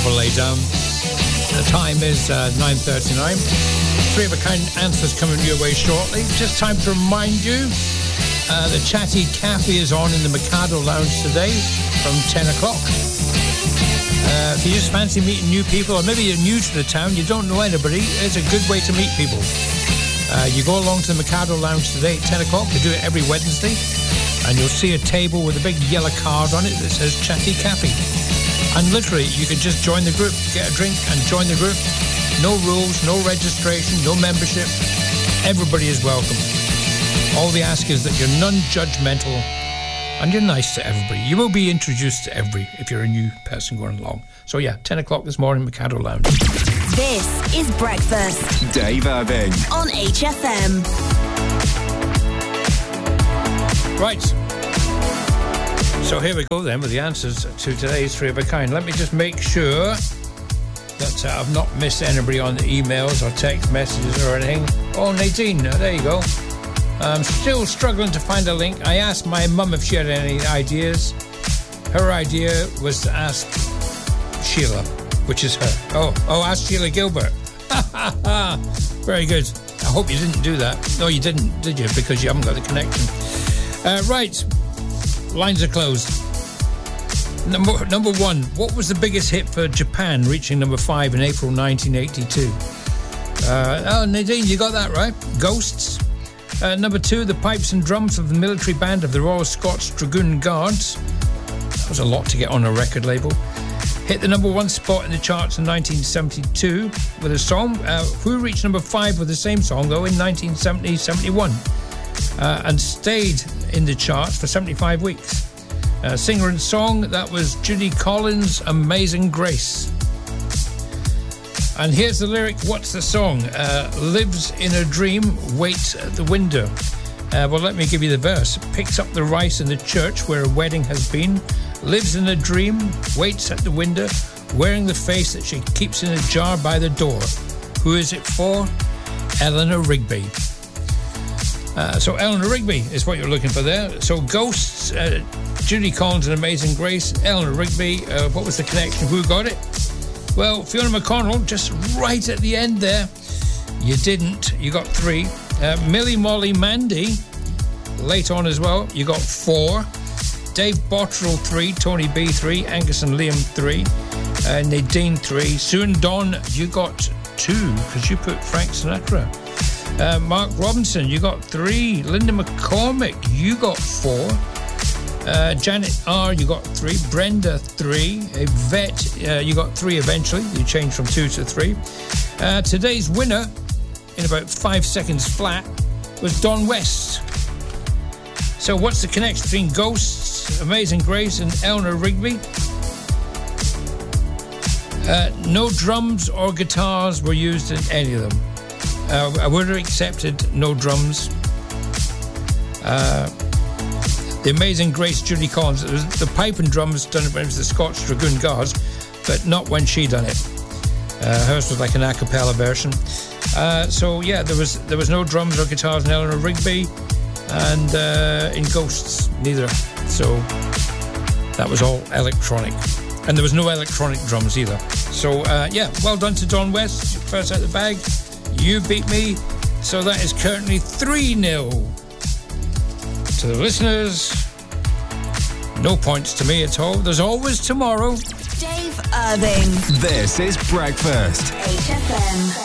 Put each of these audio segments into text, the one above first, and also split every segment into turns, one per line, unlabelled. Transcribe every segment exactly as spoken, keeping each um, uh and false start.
proper lay down. The time is uh, nine thirty-nine. Three of a kind answers coming your way shortly. Just time to remind you, uh, the Chatty Cafe is on in the Mikado Lounge today from ten o'clock. Uh, if you just fancy meeting new people, or maybe you're new to the town, you don't know anybody, it's a good way to meet people. Uh, you go along to the Mikado Lounge today at ten o'clock. They do it every Wednesday. And you'll see a table with a big yellow card on it that says Chatty Cafe. And literally, you can just join the group, get a drink and join the group. No rules, no registration, no membership. Everybody is welcome. All they ask is that you're non-judgmental and you're nice to everybody. You will be introduced to everybody if you're a new person going along. So yeah, ten o'clock this morning, Mikado Lounge.
This is Breakfast.
Dave Irving.
On H F M.
Right. So here we go then with the answers to today's Three of a Kind. Let me just make sure that uh, I've not missed anybody on the emails or text messages or anything. Oh, Nadine, uh, there you go. I'm still struggling to find a link. I asked my mum if she had any ideas. Her idea was to ask Sheila, which is her. Oh, oh, ask Sheila Gilbert. Very good. I hope you didn't do that. No, you didn't, did you? Because you haven't got the connection. Uh, right. Lines are closed. Number number one. What was the biggest hit for Japan, reaching number five in April nineteen eighty-two? Uh, oh, Nadine, you got that right. Ghosts. Uh, number two, the pipes and drums of the military band of the Royal Scots Dragoon Guards. That was a lot to get on a record label. Hit the number one spot in the charts in nineteen seventy-two with a song. Uh, who reached number five with the same song, though, in nineteen seventy seventy-one? Uh, and stayed in the charts for seventy-five weeks. Uh, singer and song, that was Judy Collins' Amazing Grace. And here's the lyric. What's the song? Uh, lives in a dream, waits at the window. Uh, well, let me give you the verse. Picks up the rice in the church where a wedding has been. Lives in a dream, waits at the window, wearing the face that she keeps in a jar by the door. Who is it for? Eleanor Rigby. Uh, so Eleanor Rigby is what you're looking for there. So Ghosts, uh, Judy Collins and Amazing Grace, Eleanor Rigby. Uh, what was the connection? Who got it? Well, Fiona McConnell, just right at the end there. You didn't. You got three. Uh, Millie Molly Mandy, late on as well. You got four. Dave Bottrell, three. Tony B, three. Angus and Liam, three. Uh, Nadine, three. Sue and Don, you got two, because you put Frank Sinatra. Uh, Mark Robinson, you got three. Linda McCormick, you got four. Uh, Janet R, you got three. Brenda, three. Yvette, uh, you got three eventually. You changed from two to three. Uh, today's winner, in about five seconds flat, was Don West. So what's the connection between Ghosts, Amazing Grace and Eleanor Rigby? Uh, no drums or guitars were used in any of them. Uh, I would have accepted no drums. Uh, the Amazing Grace, Judy Collins, it was the pipe and drums done when it was the Scots Dragoon Guards, but not when she done it. Uh, hers was like an a cappella version. Uh, so yeah, there was there was no drums or guitars in Eleanor Rigby, and uh, in Ghosts neither. So that was all electronic, and there was no electronic drums either. So uh, yeah, well done to Don West, first out the bag. You beat me, so that is currently three nil to the listeners. No points to me at all. There's always tomorrow.
Dave Irving.
This is Breakfast.
H F M.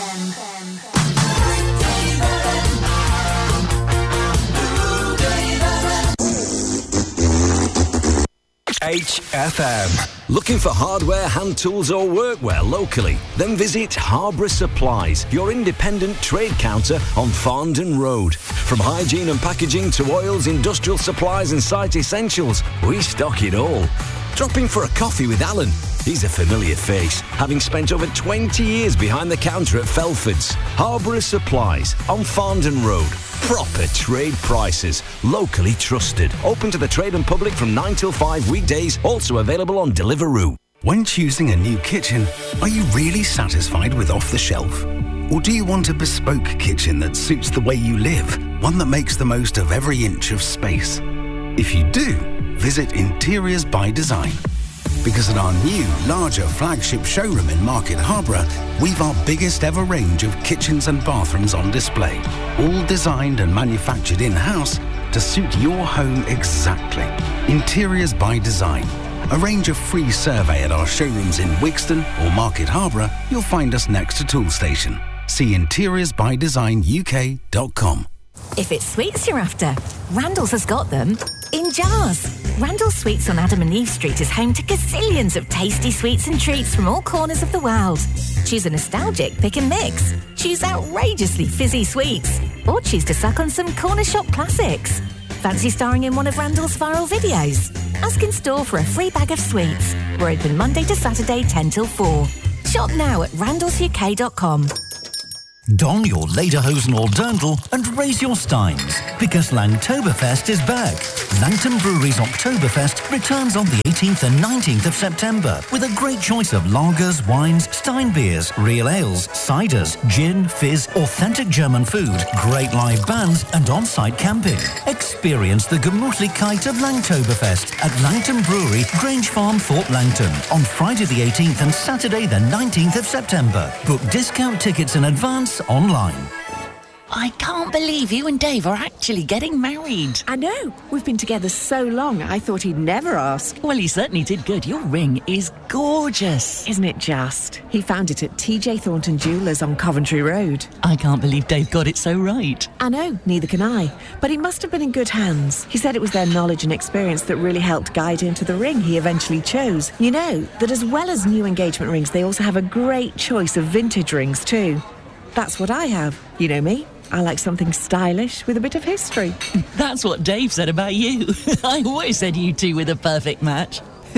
H F M. Looking for hardware, hand tools or workwear locally? Then visit Harborough Supplies, your independent trade counter on Farndon Road. From hygiene and packaging to oils, industrial supplies and site essentials, we stock it all. Drop in for a coffee with Alan. He's a familiar face, having spent over twenty years behind the counter at Felford's. Harborough Supplies on Farndon Road. Proper trade prices, locally trusted. Open to the trade and public from nine till five weekdays, also available on Deliveroo.
When choosing a new kitchen, are you really satisfied with off the shelf? Or do you want a bespoke kitchen that suits the way you live, one that makes the most of every inch of space? If you do, visit Interiors by Design. Because at our new, larger flagship showroom in Market Harborough, we've our biggest ever range of kitchens and bathrooms on display, all designed and manufactured in-house to suit your home exactly. Interiors by Design. A range of free survey at our showrooms in Wixton or Market Harborough. You'll find us next to Tool Station. See interiors by design U K dot com.
If it's sweets you're after, Randall's has got them in jars. Randall's Sweets on Adam and Eve Street is home to gazillions of tasty sweets and treats from all corners of the world. Choose a nostalgic pick and mix. Choose outrageously fizzy sweets. Or choose to suck on some corner shop classics. Fancy starring in one of Randall's viral videos? Ask in store for a free bag of sweets. We're open Monday to Saturday ten till four. Shop now at randalls U K dot com.
Don your lederhosen or dirndl and raise your steins, because Langtoberfest is back. Langton Brewery's Oktoberfest returns on the eighteenth and nineteenth of September with a great choice of lagers, wines, Stein beers, real ales, ciders, gin, fizz, authentic German food, great live bands and on-site camping. Experience the Gemütlichkeit of Langtoberfest at Langton Brewery, Grange Farm, Fort Langton on Friday the eighteenth and Saturday the nineteenth of September. Book discount tickets in advance online.
I can't believe you and Dave are actually getting married.
I know. We've been together so long, I thought he'd never ask.
Well, he certainly did good. Your ring is gorgeous.
Isn't it just? He found it at T J Thornton Jewellers on Coventry Road.
I can't believe Dave got it so right.
I know, neither can I. But he must have been in good hands. He said it was their knowledge and experience that really helped guide him to the ring he eventually chose. You know, that as well as new engagement rings, they also have a great choice of vintage rings too. That's what I have. You know me. I like something stylish with a bit of history.
That's what Dave said about you. I always said you two were the perfect match.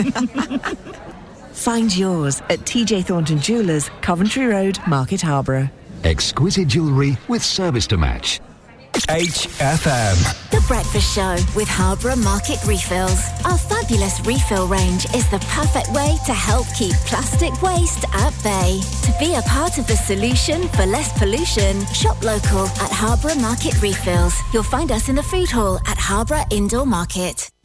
Find yours at T J Thornton Jewellers, Coventry Road, Market Harborough.
Exquisite jewellery with service to match.
H F M.
The Breakfast Show with Harborough Market Refills. Our fabulous refill range is the perfect way to help keep plastic waste at bay. To be a part of the solution for less pollution, shop local at Harborough Market Refills. You'll find us in the food hall at Harborough Indoor Market.